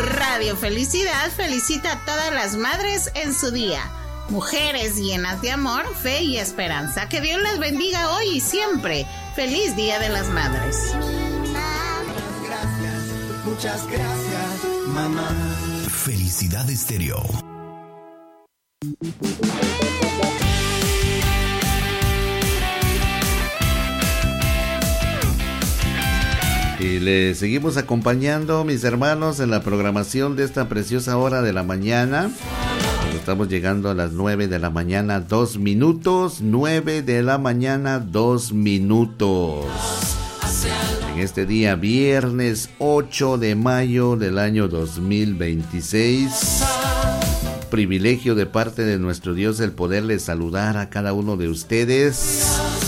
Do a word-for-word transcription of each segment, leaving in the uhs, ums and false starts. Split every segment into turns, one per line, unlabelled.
Radio Felicidad felicita a todas las madres en su día. Mujeres llenas de amor, fe y esperanza. Que Dios las bendiga hoy y siempre. Feliz Día de las Madres.
Gracias, muchas gracias, mamá.
Felicidad Estéreo.
Y le seguimos acompañando, mis hermanos, en la programación de esta preciosa hora de la mañana. Estamos llegando a las nueve de la mañana, dos minutos. nueve de la mañana, dos minutos. En este día, viernes ocho de mayo del año dos mil veintiséis. Privilegio de parte de nuestro Dios el poderles saludar a cada uno de ustedes.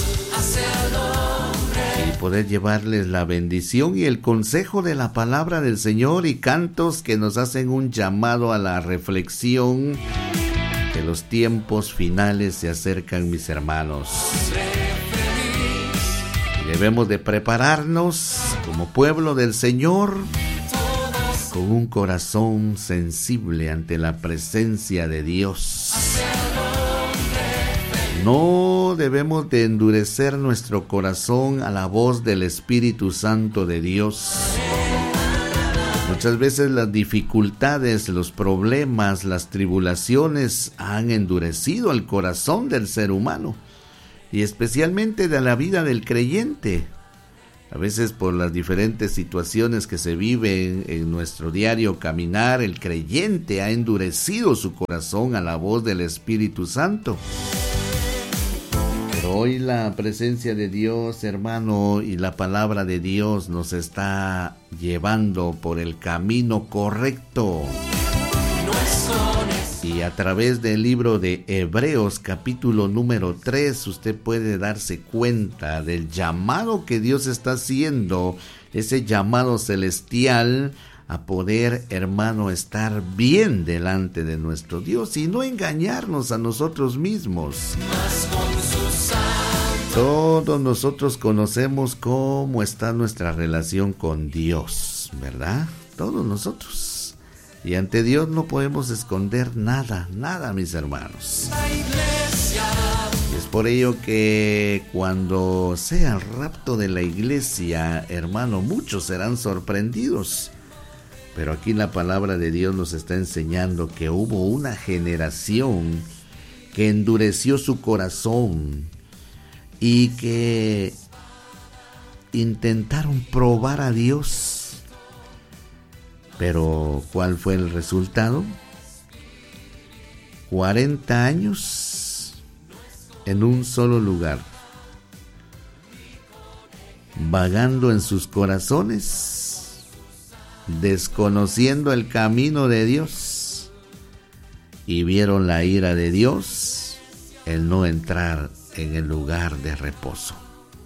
Poder llevarles la bendición y el consejo de la palabra del Señor y cantos que nos hacen un llamado a la reflexión, que los tiempos finales se acercan, mis hermanos. Y debemos de prepararnos como pueblo del Señor con un corazón sensible ante la presencia de Dios. No debemos de endurecer nuestro corazón a la voz del Espíritu Santo de Dios. Muchas veces las dificultades, los problemas, las tribulaciones han endurecido el corazón del ser humano y especialmente de la vida del creyente. A veces por las diferentes situaciones que se viven en nuestro diario caminar, el creyente ha endurecido su corazón a la voz del Espíritu Santo. Hoy la presencia de Dios, hermano, y la palabra de Dios nos está llevando por el camino correcto. Y a través del libro de Hebreos, capítulo número tres, usted puede darse cuenta del llamado que Dios está haciendo, ese llamado celestial a poder, hermano, estar bien delante de nuestro Dios y no engañarnos a nosotros mismos. Todos nosotros conocemos cómo está nuestra relación con Dios, ¿verdad? Todos nosotros. Y ante Dios no podemos esconder nada, nada, mis hermanos. Y es por ello que cuando sea el rapto de la iglesia, hermano, muchos serán sorprendidos. Pero aquí la palabra de Dios nos está enseñando que hubo una generación que endureció su corazón y que intentaron probar a Dios. Pero ¿cuál fue el resultado? cuarenta años en un solo lugar, vagando en sus corazones, desconociendo el camino de Dios, y vieron la ira de Dios, el no entrar en el lugar de reposo.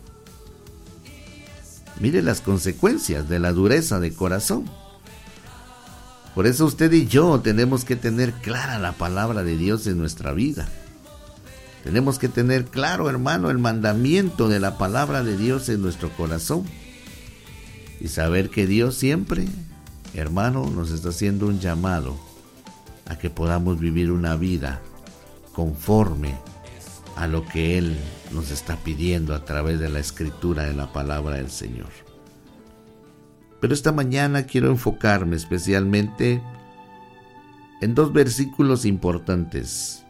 Mire las consecuencias de la dureza de corazón. Por eso usted y yo tenemos que tener clara la palabra de Dios en nuestra vida. Tenemos que tener claro, hermano, el mandamiento de la palabra de Dios en nuestro corazón. Y saber que Dios siempre, hermano, nos está haciendo un llamado a que podamos vivir una vida conforme a lo que Él nos está pidiendo a través de la escritura de la palabra del Señor. Pero esta mañana quiero enfocarme especialmente en dos versículos importantes,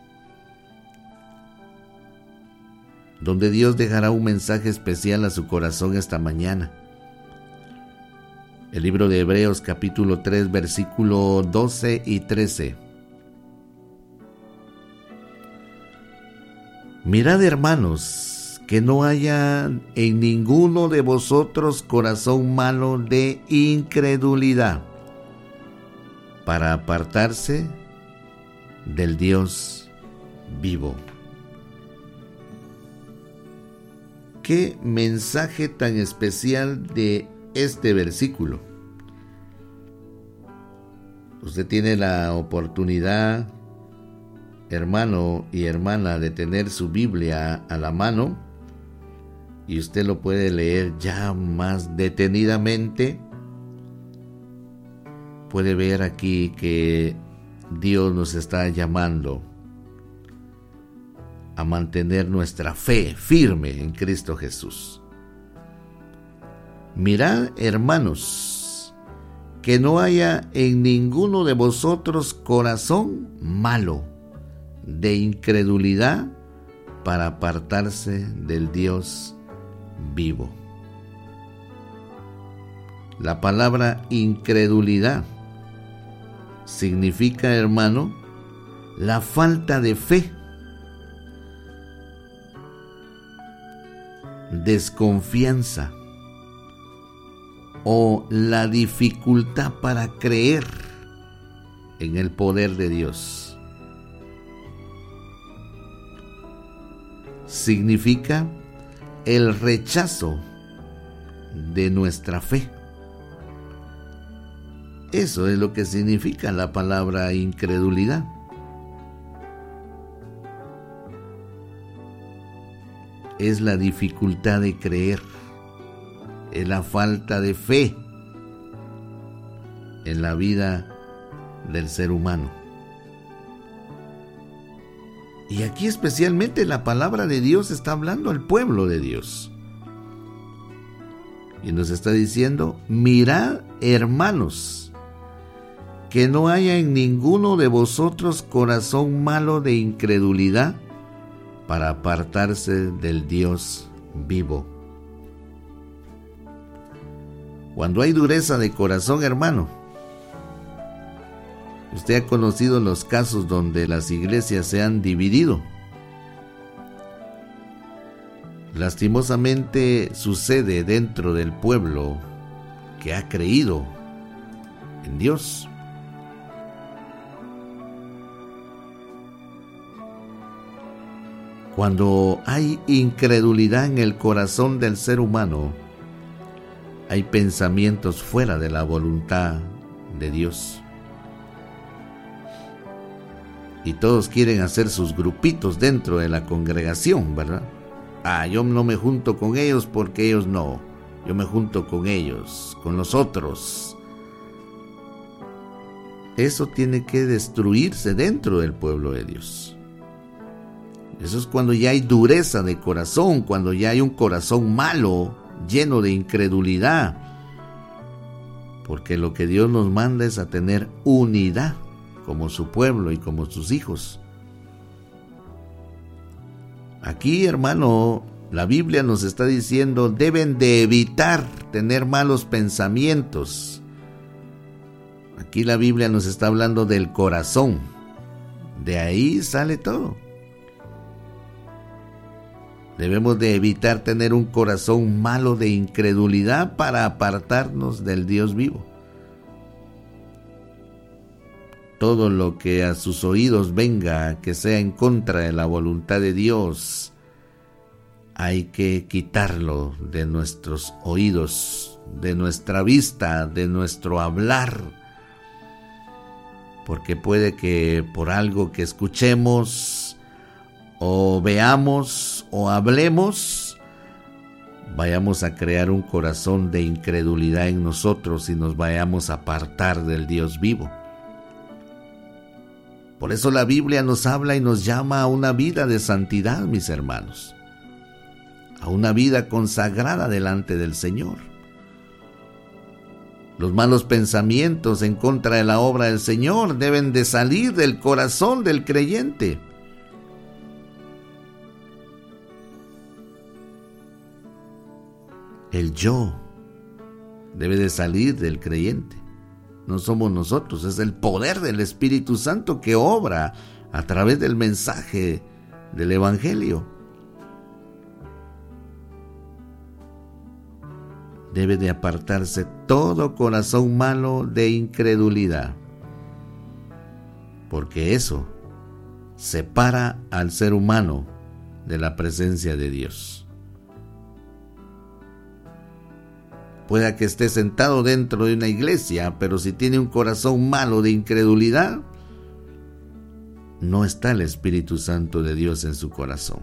donde Dios dejará un mensaje especial a su corazón esta mañana. El libro de Hebreos capítulo tres, versículo doce y trece. Mirad, hermanos, que no haya en ninguno de vosotros corazón malo de incredulidad, para apartarse del Dios vivo. Qué mensaje tan especial de este versículo. Usted tiene la oportunidad, hermano y hermana, de tener su Biblia a la mano y usted lo puede leer ya más detenidamente puede ver aquí que Dios nos está llamando a mantener nuestra fe firme en Cristo Jesús. Mirad, hermanos, que no haya en ninguno de vosotros corazón malo de incredulidad para apartarse del Dios vivo. La palabra incredulidad significa, hermano, la falta de fe, desconfianza o la dificultad para creer en el poder de Dios. Significa el rechazo de nuestra fe. Eso es lo que significa la palabra incredulidad. Es la dificultad de creer, es la falta de fe en la vida del ser humano. Y aquí especialmente la palabra de Dios está hablando al pueblo de Dios. Y nos está diciendo, mirad, hermanos, que no haya en ninguno de vosotros corazón malo de incredulidad para apartarse del Dios vivo. Cuando hay dureza de corazón, hermano, usted ha conocido los casos donde las iglesias se han dividido. Lastimosamente sucede dentro del pueblo que ha creído en Dios. Cuando hay incredulidad en el corazón del ser humano, hay pensamientos fuera de la voluntad de Dios. Y todos quieren hacer sus grupitos dentro de la congregación, ¿verdad? Ah, yo no me junto con ellos porque ellos no. Yo me junto con ellos, con los otros. Eso tiene que destruirse dentro del pueblo de Dios. Eso es cuando ya hay dureza de corazón, cuando ya hay un corazón malo, lleno de incredulidad. Porque lo que Dios nos manda es a tener unidad como su pueblo y como sus hijos. Aquí, hermano, la Biblia nos está diciendo, deben de evitar tener malos pensamientos. Aquí la Biblia nos está hablando del corazón. De ahí sale todo. Debemos de evitar tener un corazón malo de incredulidad para apartarnos del Dios vivo. Todo lo que a sus oídos venga que sea en contra de la voluntad de Dios, hay que quitarlo de nuestros oídos, de nuestra vista, de nuestro hablar. Porque puede que por algo que escuchemos o veamos o hablemos, vayamos a crear un corazón de incredulidad en nosotros y nos vayamos a apartar del Dios vivo. Por eso la Biblia nos habla y nos llama a una vida de santidad, mis hermanos, a una vida consagrada delante del Señor. Los malos pensamientos en contra de la obra del Señor deben de salir del corazón del creyente. El yo debe de salir del creyente. No somos nosotros, es el poder del Espíritu Santo que obra a través del mensaje del Evangelio. Debe de apartarse todo corazón malo de incredulidad, porque eso separa al ser humano de la presencia de Dios. Pueda que esté sentado dentro de una iglesia, pero si tiene un corazón malo de incredulidad, no está el Espíritu Santo de Dios en su corazón.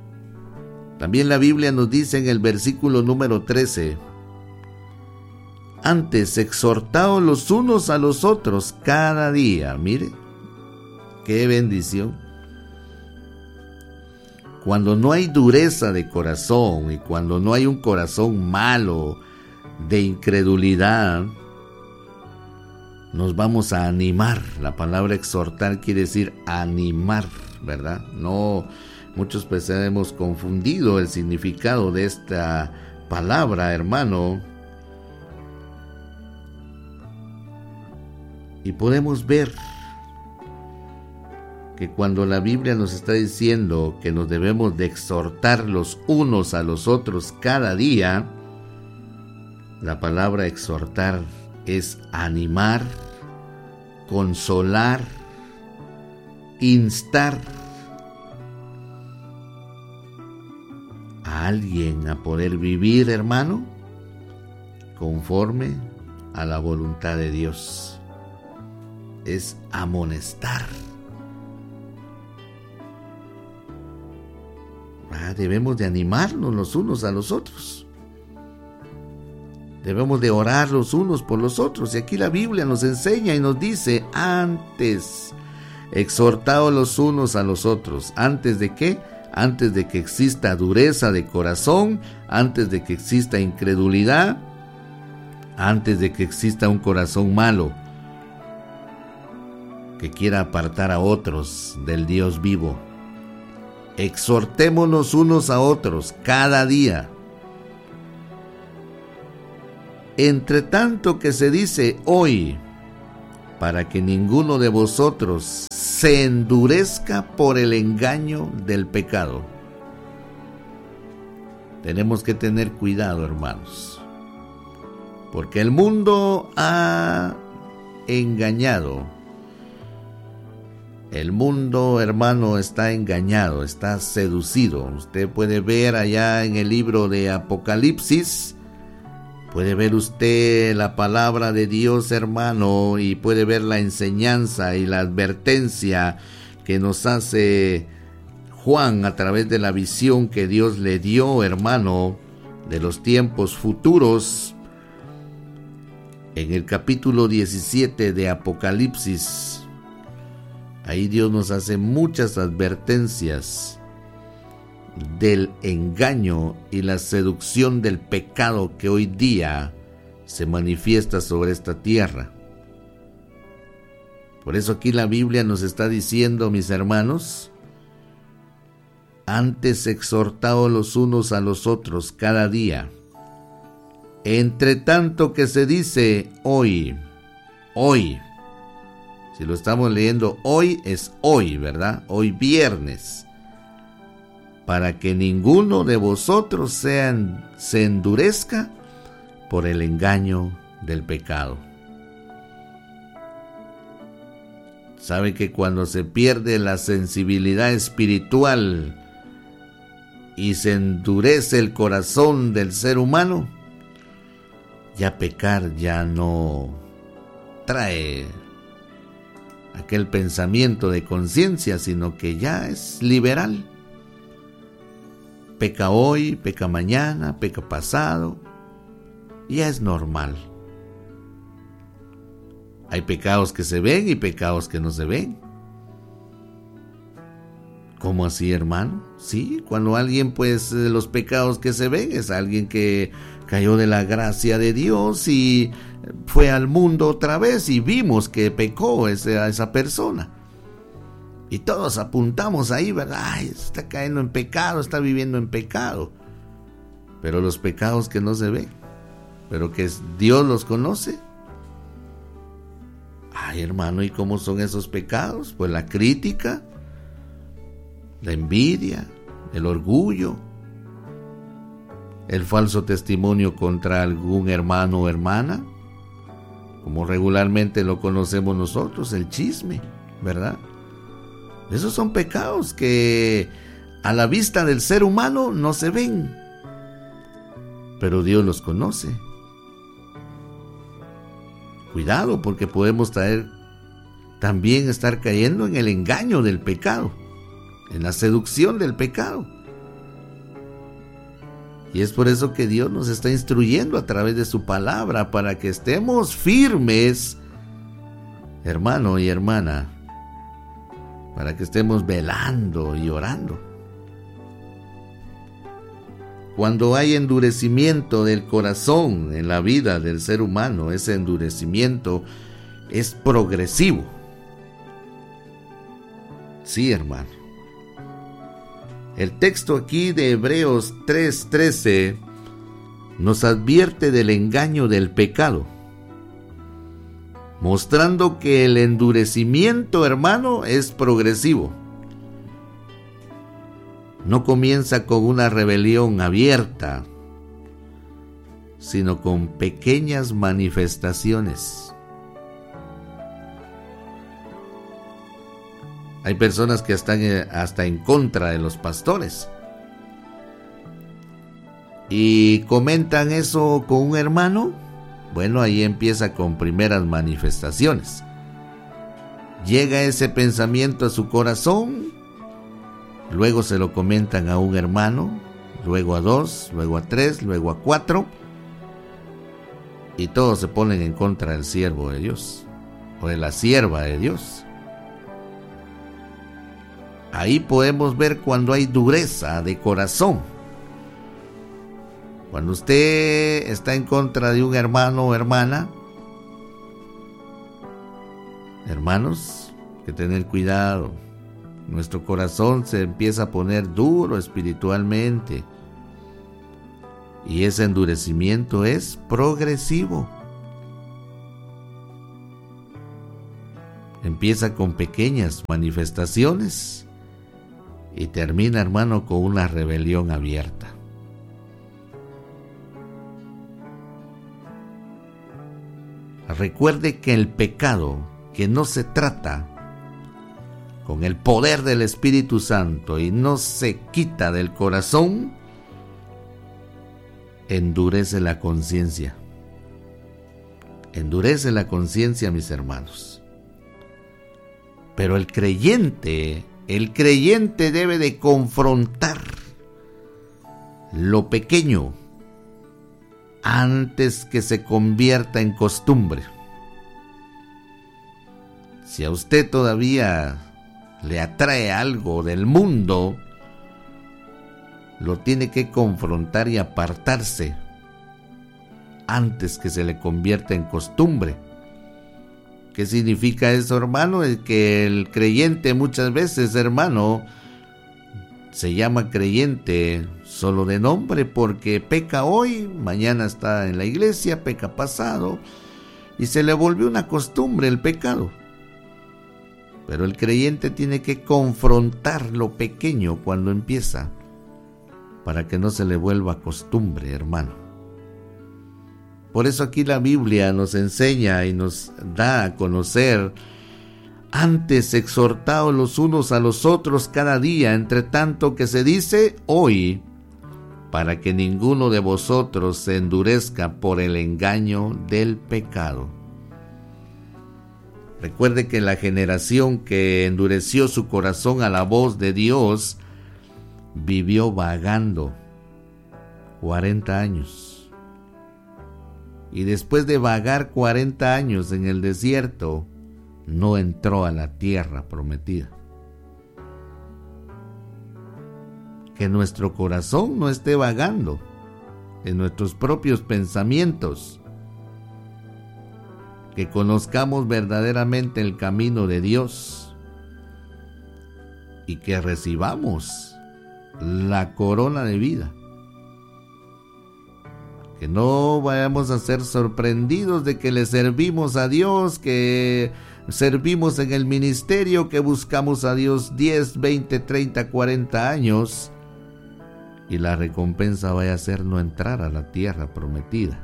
También la Biblia nos dice en el versículo número trece, Antes, exhortaos los unos a los otros cada día. Mire, qué bendición. Cuando no hay dureza de corazón y cuando no hay un corazón malo de incredulidad, nos vamos a animar. La palabra exhortar quiere decir animar, ¿verdad? No, muchos pues hemos confundido el significado de esta palabra, hermano. Y podemos ver que cuando la Biblia nos está diciendo que nos debemos de exhortar los unos a los otros cada día, la palabra exhortar es animar, consolar, instar a alguien a poder vivir, hermano, conforme a la voluntad de Dios. Es amonestar. Ah, debemos de animarnos los unos a los otros. Debemos de orar los unos por los otros. Y aquí la Biblia nos enseña y nos dice, antes, exhortaos los unos a los otros. ¿Antes de qué? Antes de que exista dureza de corazón, antes de que exista incredulidad, antes de que exista un corazón malo que quiera apartar a otros del Dios vivo. Exhortémonos unos a otros cada día. Entre tanto que se dice hoy, para que ninguno de vosotros se endurezca por el engaño del pecado. Tenemos que tener cuidado, hermanos, porque el mundo ha engañado. El mundo, hermano, está engañado, está seducido. Usted puede ver allá en el libro de Apocalipsis, puede ver usted la palabra de Dios, hermano, y puede ver la enseñanza y la advertencia que nos hace Juan a través de la visión que Dios le dio, hermano, de los tiempos futuros. En el capítulo diecisiete de Apocalipsis, ahí Dios nos hace muchas advertencias del engaño y la seducción del pecado que hoy día se manifiesta sobre esta tierra. Por eso aquí la Biblia nos está diciendo, mis hermanos, antes exhortaos los unos a los otros cada día, entre tanto que se dice hoy, hoy. Si lo estamos leyendo hoy, es hoy, ¿verdad? Hoy viernes. Para que ninguno de vosotros sean, se endurezca por el engaño del pecado. ¿Sabe que cuando se pierde la sensibilidad espiritual y se endurece el corazón del ser humano, ya pecar ya no trae aquel pensamiento de conciencia, sino que ya es liberal. Peca hoy, peca mañana, peca pasado, ya es normal. Hay pecados que se ven y pecados que no se ven. ¿Cómo así, hermano? Sí, cuando alguien, pues, de los pecados que se ven es alguien que cayó de la gracia de Dios y fue al mundo otra vez y vimos que pecó ese, a esa persona. Y todos apuntamos ahí, ¿verdad? Ay, está cayendo en pecado, está viviendo en pecado. Pero los pecados que no se ven, pero que Dios los conoce. Ay, hermano, ¿y cómo son esos pecados? Pues la crítica, la envidia, el orgullo, el falso testimonio contra algún hermano o hermana, como regularmente lo conocemos nosotros, el chisme, ¿verdad? Esos son pecados que a la vista del ser humano no se ven, pero Dios los conoce. Cuidado, porque podemos traer, también estar cayendo en el engaño del pecado, en la seducción del pecado. Y es por eso que Dios nos está instruyendo a través de su palabra, para que estemos firmes, hermano y hermana, para que estemos velando y orando. Cuando hay endurecimiento del corazón en la vida del ser humano, ese endurecimiento es progresivo. Sí, hermano. El texto aquí de Hebreos tres trece nos advierte del engaño del pecado, mostrando que el endurecimiento, hermano, es progresivo. No comienza con una rebelión abierta, sino con pequeñas manifestaciones. Hay personas que están hasta en contra de los pastores y comentan eso con un hermano. Bueno, ahí empieza con primeras manifestaciones. Llega ese pensamiento a su corazón, luego se lo comentan a un hermano, luego a dos, luego a tres, luego a cuatro, y todos se ponen en contra del siervo de Dios o de la sierva de Dios. Ahí podemos ver cuando hay dureza de corazón. Cuando usted está en contra de un hermano o hermana, hermanos, hay que tener cuidado. Nuestro corazón se empieza a poner duro espiritualmente. Y ese endurecimiento es progresivo. Empieza con pequeñas manifestaciones y termina, hermano, con una rebelión abierta. Recuerde que el pecado, que no se trata con el poder del Espíritu Santo y no se quita del corazón, endurece la conciencia. Endurece la conciencia, mis hermanos. Pero el creyente, el creyente debe de confrontar lo pequeño antes que se convierta en costumbre. Si a usted todavía le atrae algo del mundo, lo tiene que confrontar y apartarse antes que se le convierta en costumbre. ¿Qué significa eso, hermano? Es que el creyente muchas veces, hermano, se llama creyente solo de nombre, porque peca hoy, mañana está en la iglesia, peca pasado, y se le volvió una costumbre el pecado. Pero el creyente tiene que confrontar lo pequeño cuando empieza, para que no se le vuelva costumbre, hermano. Por eso aquí la Biblia nos enseña y nos da a conocer: antes exhortaos los unos a los otros cada día, entre tanto que se dice hoy, para que ninguno de vosotros se endurezca por el engaño del pecado. Recuerde que la generación que endureció su corazón a la voz de Dios vivió vagando cuarenta años. Y después de vagar cuarenta años en el desierto, no entró a la tierra prometida. Que nuestro corazón no esté vagando en nuestros propios pensamientos. Que conozcamos verdaderamente el camino de Dios y que recibamos la corona de vida. Que no vayamos a ser sorprendidos de que le servimos a Dios, que servimos en el ministerio, que buscamos a Dios diez, veinte, treinta, cuarenta años y la recompensa vaya a ser no entrar a la tierra prometida.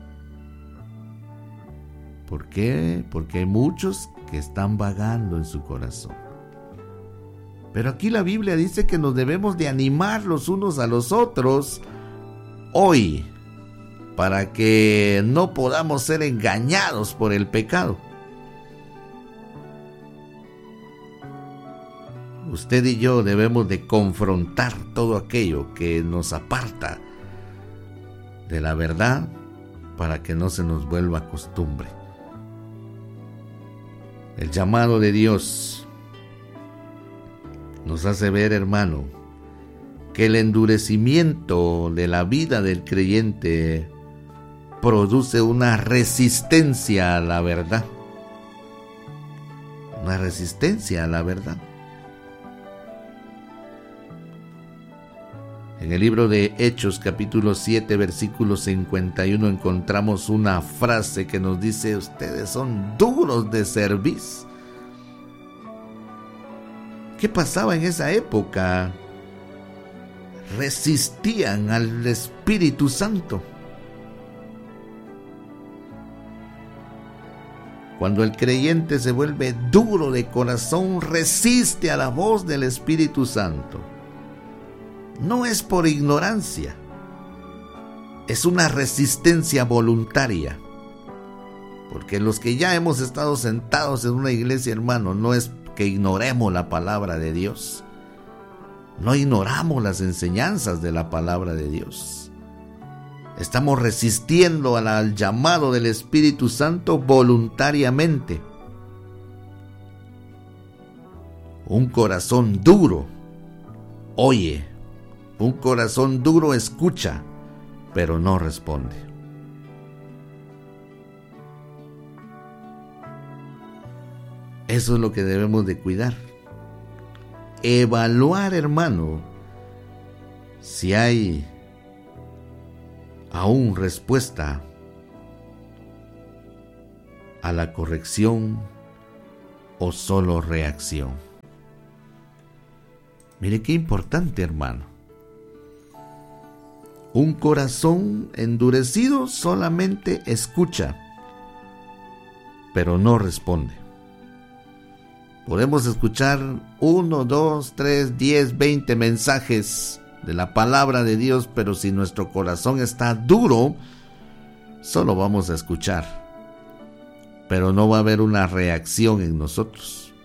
¿Por qué? Porque hay muchos que están vagando en su corazón. Pero aquí la Biblia dice que nos debemos de animar los unos a los otros hoy, para que no podamos ser engañados por el pecado. Usted y yo debemos de confrontar todo aquello que nos aparta de la verdad para que no se nos vuelva costumbre. El llamado de Dios nos hace ver, hermano, que el endurecimiento de la vida del creyente produce una resistencia a la verdad. Una resistencia a la verdad. En el libro de Hechos, capítulo siete, versículo cincuenta y uno, encontramos una frase que nos dice: ustedes son duros de cerviz. ¿Qué pasaba en esa época? Resistían al Espíritu Santo. Cuando el creyente se vuelve duro de corazón, resiste a la voz del Espíritu Santo. No es por ignorancia, es una resistencia voluntaria. Porque los que ya hemos estado sentados en una iglesia, hermano, no es que ignoremos la palabra de Dios. No ignoramos las enseñanzas de la palabra de Dios. Estamos resistiendo al llamado del Espíritu Santo voluntariamente. Un corazón duro oye, un corazón duro escucha, pero no responde. Eso es lo que debemos de cuidar. Evaluar, hermano, si hay aún respuesta a la corrección o solo reacción. Mire qué importante, hermano. Un corazón endurecido solamente escucha, pero no responde. Podemos escuchar uno, dos, tres, diez, veinte mensajes de la palabra de Dios, pero si nuestro corazón está duro, solo vamos a escuchar, pero no va a haber una reacción en nosotros.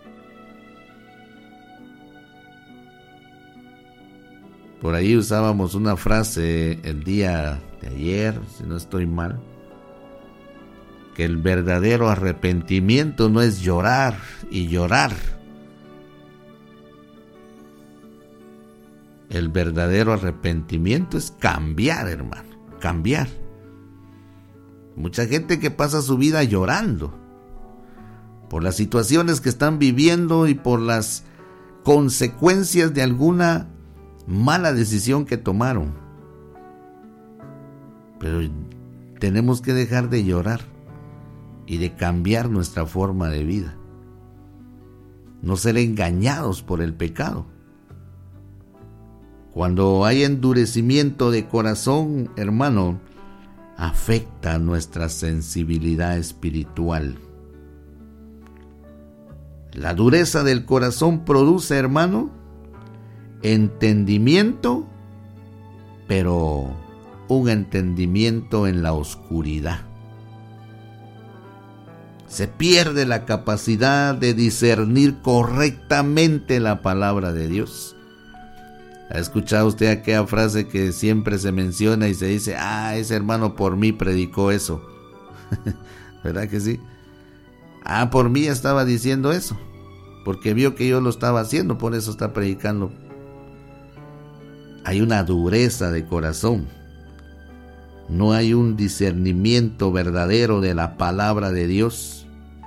Por ahí usábamos una frase el día de ayer, si no estoy mal, que el verdadero arrepentimiento no es llorar y llorar. El verdadero arrepentimiento es cambiar, hermano, cambiar. Mucha gente que pasa su vida llorando por las situaciones que están viviendo y por las consecuencias de alguna mala decisión que tomaron. Pero tenemos que dejar de llorar y de cambiar nuestra forma de vida. No ser engañados por el pecado. Cuando hay endurecimiento de corazón, hermano, afecta nuestra sensibilidad espiritual. La dureza del corazón produce, hermano, entendimiento, pero un entendimiento en la oscuridad. Se pierde la capacidad de discernir correctamente la palabra de Dios. ¿Ha escuchado usted aquella frase que siempre se menciona y se dice: ah, ese hermano por mí predicó eso? ¿Verdad que sí? Ah, por mí estaba diciendo eso, porque vio que yo lo estaba haciendo, por eso está predicando. Hay una dureza de corazón. No hay un discernimiento verdadero de la palabra de Dios.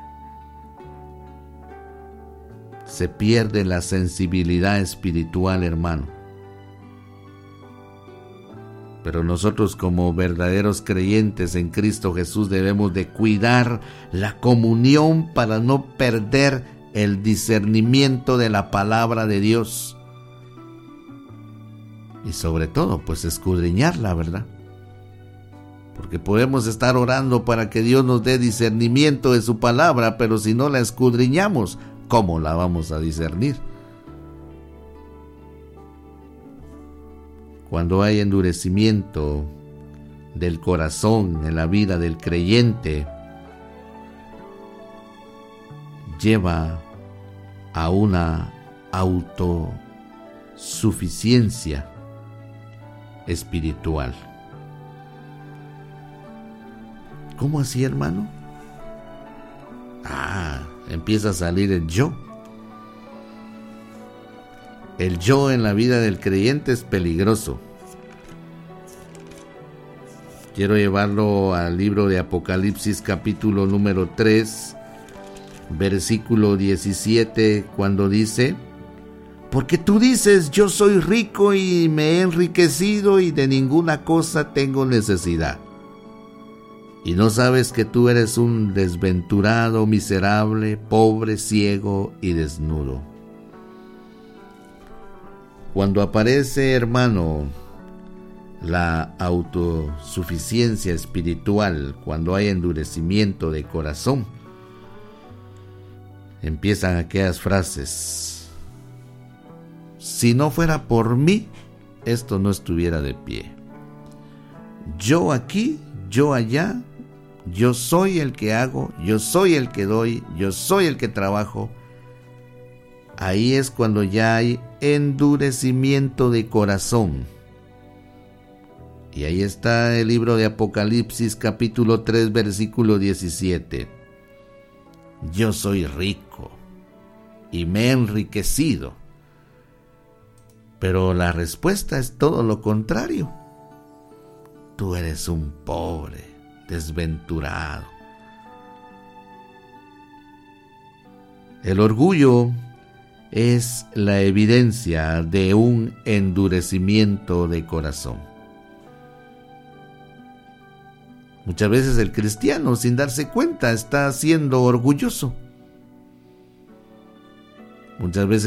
Se pierde la sensibilidad espiritual, hermano. Pero nosotros, como verdaderos creyentes en Cristo Jesús, debemos de cuidar la comunión para no perder el discernimiento de la palabra de Dios. Y sobre todo, pues escudriñar la verdad. Porque podemos estar orando para que Dios nos dé discernimiento de su palabra, pero si no la escudriñamos, ¿cómo la vamos a discernir? Cuando hay endurecimiento del corazón en la vida del creyente, lleva a una autosuficiencia espiritual. ¿Cómo así, hermano? Ah, empieza a salir el yo. El yo en la vida del creyente es peligroso. Quiero llevarlo al libro de Apocalipsis capítulo número tres, versículo diecisiete, cuando dice: porque tú dices, yo soy rico y me he enriquecido y de ninguna cosa tengo necesidad. Y no sabes que tú eres un desventurado, miserable, pobre, ciego y desnudo. Cuando aparece, hermano, la autosuficiencia espiritual, cuando hay endurecimiento de corazón, empiezan aquellas frases: si no fuera por mí, esto no estuviera de pie. Yo aquí, yo allá, yo soy el que hago, yo soy el que doy, yo soy el que trabajo. Ahí es cuando ya hay endurecimiento de corazón. Y ahí está el libro de Apocalipsis capítulo tres, versículo diecisiete. Yo soy rico y me he enriquecido. Pero la respuesta es todo lo contrario. Tú eres un pobre, desventurado. El orgullo es la evidencia de un endurecimiento de corazón. Muchas veces el cristiano, sin darse cuenta, está siendo orgulloso. Muchas veces